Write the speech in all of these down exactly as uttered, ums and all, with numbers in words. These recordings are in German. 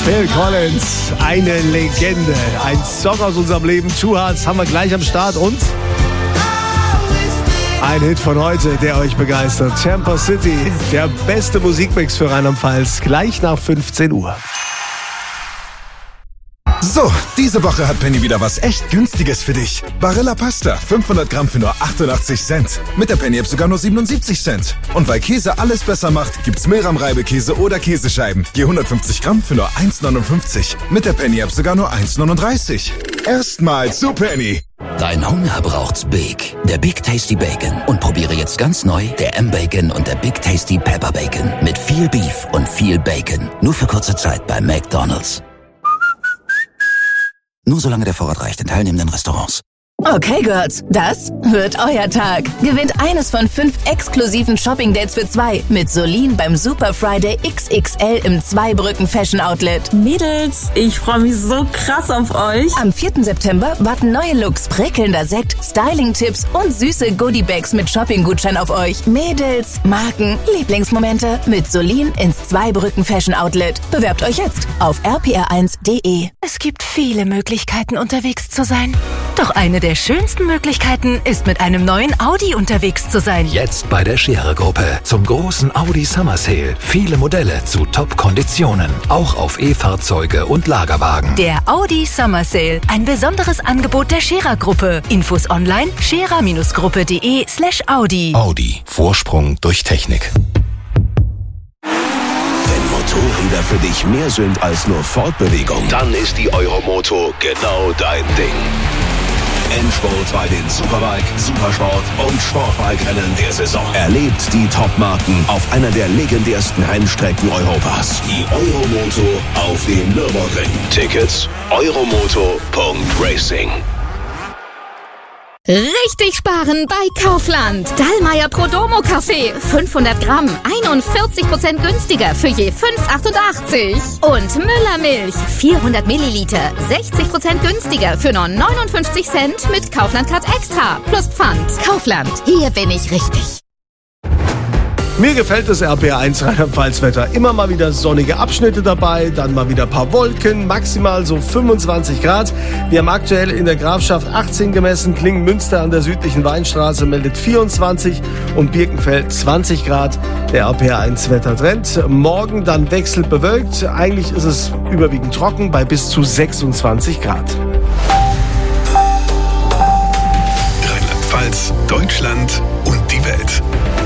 Phil Collins, eine Legende. Ein Song aus unserem Leben. Two Hearts haben wir gleich am Start und ein Hit von heute, der euch begeistert. Tampa City, der beste Musikmix für Rheinland-Pfalz, gleich nach fünfzehn Uhr. So, diese Woche hat Penny wieder was echt Günstiges für dich. Barilla Pasta, fünfhundert Gramm für nur achtundachtzig Cent. Mit der Penny-App sogar nur siebenundsiebzig Cent. Und weil Käse alles besser macht, gibt's Milram-Reibekäse oder Käsescheiben. Je hundertfünfzig Gramm für nur eins neunundfünfzig. Mit der Penny-App sogar nur eins neununddreißig. Erstmal zu Penny. Dein Hunger braucht's Big. Der Big Tasty Bacon. Und probiere jetzt ganz neu der M-Bacon und der Big Tasty Pepper Bacon. Mit viel Beef und viel Bacon. Nur für kurze Zeit bei McDonald's. Nur solange der Vorrat reicht in teilnehmenden Restaurants. Okay, Girls, das wird euer Tag. Gewinnt eines von fünf exklusiven Shopping-Dates für zwei mit Solin beim Super Friday X X L im Zweibrücken Fashion Outlet. Mädels, ich freue mich so krass auf euch. Am vierten September warten neue Looks, prickelnder Sekt, Styling-Tipps und süße Goodie-Bags mit Shopping-Gutschein auf euch. Mädels, Marken, Lieblingsmomente mit Solin ins Zweibrücken Fashion Outlet. Bewerbt euch jetzt auf r p r eins punkt d e. Es gibt viele Möglichkeiten, unterwegs zu sein. Doch eine der schönsten Möglichkeiten ist, mit einem neuen Audi unterwegs zu sein. Jetzt bei der Scherer-Gruppe zum großen Audi Summer Sale. Viele Modelle zu Top-Konditionen. Auch auf E-Fahrzeuge und Lagerwagen. Der Audi Summer Sale. Ein besonderes Angebot der Scherer-Gruppe. Infos online scherer-gruppe.de slash Audi. Audi. Vorsprung durch Technik. Wenn Motorräder für dich mehr sind als nur Fortbewegung, dann ist die Euromoto genau dein Ding. Endspurt bei den Superbike, Supersport und Sportbike-Rennen der Saison. Erlebt die Top-Marken auf einer der legendärsten Rennstrecken Europas. Die Euromoto auf dem Nürburgring. Tickets euromoto punkt racing. Richtig sparen bei Kaufland. Dallmayr Prodomo Kaffee. fünfhundert Gramm. einundvierzig Prozent günstiger für je fünf achtundachtzig. Und Müller Milch. vierhundert Milliliter. sechzig Prozent günstiger für nur neunundfünfzig Cent mit Kaufland Card Extra. Plus Pfand. Kaufland. Hier bin ich richtig. Mir gefällt das R P R eins Rheinland-Pfalz-Wetter. Immer mal wieder sonnige Abschnitte dabei, dann mal wieder ein paar Wolken, maximal so fünfundzwanzig Grad. Wir haben aktuell in der Grafschaft achtzehn gemessen, Klingen-Münster an der südlichen Weinstraße meldet vierundzwanzig und Birkenfeld zwanzig Grad. Der R P R eins Wettertrend. Morgen dann wechselnd bewölkt. Eigentlich ist es überwiegend trocken bei bis zu sechsundzwanzig Grad. Rheinland-Pfalz, Deutschland und die Welt.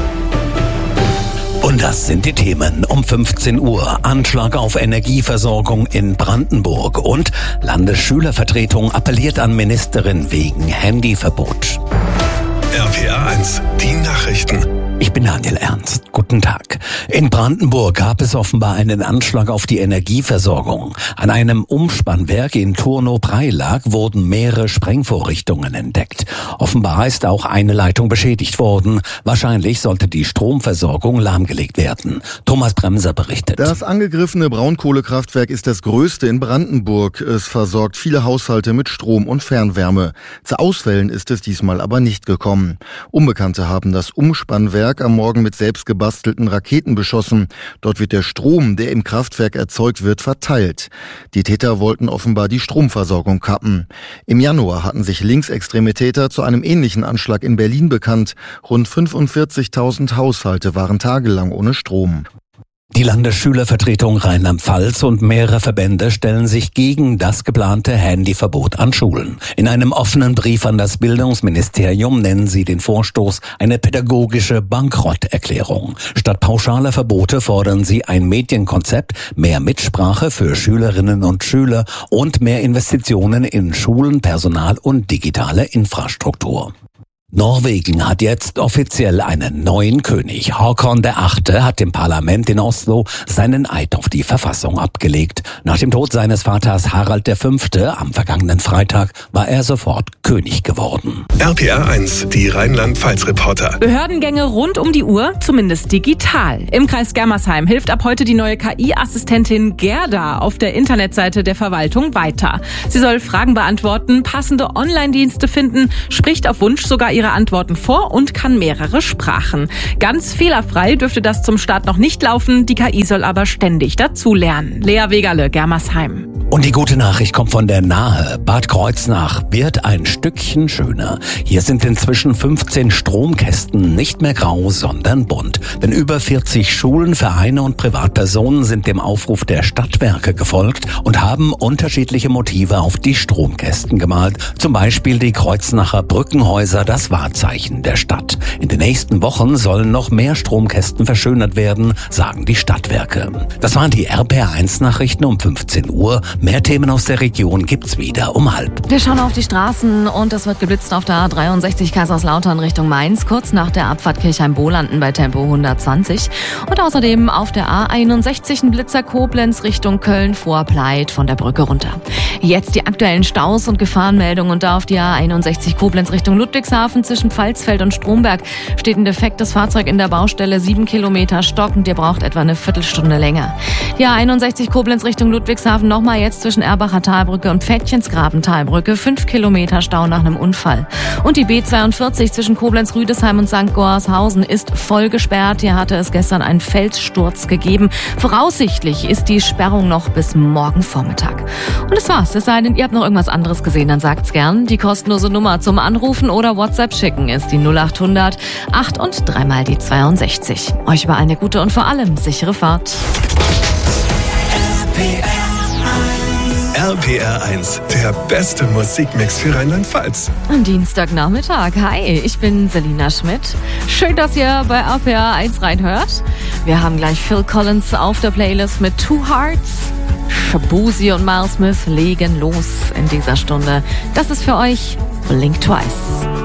Und das sind die Themen um fünfzehn Uhr. Anschlag auf Energieversorgung in Brandenburg und Landesschülervertretung appelliert an Ministerin wegen Handyverbot. R P R eins, die Nachrichten. Ich bin Daniel Ernst. Guten Tag. In Brandenburg gab es offenbar einen Anschlag auf die Energieversorgung. An einem Umspannwerk in Turnow-Preilag wurden mehrere Sprengvorrichtungen entdeckt. Offenbar ist auch eine Leitung beschädigt worden. Wahrscheinlich sollte die Stromversorgung lahmgelegt werden. Thomas Bremser berichtet. Das angegriffene Braunkohlekraftwerk ist das größte in Brandenburg. Es versorgt viele Haushalte mit Strom und Fernwärme. Zu Ausfällen ist es diesmal aber nicht gekommen. Unbekannte haben das Umspannwerk am Morgen mit selbst gebastelten Raketen beschossen. Dort wird der Strom, der im Kraftwerk erzeugt wird, verteilt. Die Täter wollten offenbar die Stromversorgung kappen. Im Januar hatten sich linksextreme Täter zu einem ähnlichen Anschlag in Berlin bekannt. Rund fünfundvierzigtausend Haushalte waren tagelang ohne Strom. Die Landesschülervertretung Rheinland-Pfalz und mehrere Verbände stellen sich gegen das geplante Handyverbot an Schulen. In einem offenen Brief an das Bildungsministerium nennen sie den Vorstoß eine pädagogische Bankrotterklärung. Statt pauschaler Verbote fordern sie ein Medienkonzept, mehr Mitsprache für Schülerinnen und Schüler und mehr Investitionen in Schulen, Personal und digitale Infrastruktur. Norwegen hat jetzt offiziell einen neuen König. Håkon der Achte hat im Parlament in Oslo seinen Eid auf die Verfassung abgelegt. Nach dem Tod seines Vaters Harald der Fünfte am vergangenen Freitag war er sofort König geworden. R P R eins, die Rheinland-Pfalz-Reporter. Behördengänge rund um die Uhr, zumindest digital. Im Kreis Germersheim hilft ab heute die neue K I-Assistentin Gerda auf der Internetseite der Verwaltung weiter. Sie soll Fragen beantworten, passende Online-Dienste finden, spricht auf Wunsch sogar ihre Antworten vor und kann mehrere Sprachen. Ganz fehlerfrei dürfte das zum Start noch nicht laufen, die K I soll aber ständig dazulernen. Lea Wegerle, Germersheim. Und die gute Nachricht kommt von der Nahe. Bad Kreuznach wird ein Stückchen schöner. Hier sind inzwischen fünfzehn Stromkästen nicht mehr grau, sondern bunt. Denn über vierzig Schulen, Vereine und Privatpersonen sind dem Aufruf der Stadtwerke gefolgt und haben unterschiedliche Motive auf die Stromkästen gemalt. Zum Beispiel die Kreuznacher Brückenhäuser, das Wahrzeichen der Stadt. In den nächsten Wochen sollen noch mehr Stromkästen verschönert werden, sagen die Stadtwerke. Das waren die R P R eins Nachrichten um fünfzehn Uhr. Mehr Themen aus der Region gibt's wieder um halb. Wir schauen auf die Straßen und es wird geblitzt auf der A dreiundsechzig Kaiserslautern Richtung Mainz, kurz nach der Abfahrt Kirchheim-Bohlanden bei Tempo hundertzwanzig. Und außerdem auf der A einundsechzig ein Blitzer Koblenz Richtung Köln vor Pleit von der Brücke runter. Jetzt die aktuellen Staus und Gefahrenmeldungen und da auf die A einundsechzig Koblenz Richtung Ludwigshafen zwischen Pfalzfeld und Stromberg steht ein defektes Fahrzeug in der Baustelle, sieben Kilometer stockend, ihr braucht etwa eine Viertelstunde länger. Die A einundsechzig Koblenz Richtung Ludwigshafen nochmal jetzt zwischen Erbacher Talbrücke und Pfädchensgraben Talbrücke, fünf Kilometer Stau nach einem Unfall. Und die B zweiundvierzig zwischen Koblenz-Rüdesheim und Sankt Goarshausen ist voll gesperrt. Hier hatte es gestern einen Felssturz gegeben. Voraussichtlich ist die Sperrung noch bis morgen Vormittag. Und das war's. Es sei denn, ihr habt noch irgendwas anderes gesehen, dann sagt's gern. Die kostenlose Nummer zum Anrufen oder WhatsApp schicken ist die null acht hundert acht und dreimal die zweiundsechzig. Euch überall eine gute und vor allem sichere Fahrt. R P R eins, der beste Musikmix für Rheinland-Pfalz. Am Dienstagnachmittag. Hi, ich bin Selina Schmidt. Schön, dass ihr bei R P R eins reinhört. Wir haben gleich Phil Collins auf der Playlist mit Two Hearts. Shabuzi und Miles Smith legen los in dieser Stunde. Das ist für euch Blink Twice.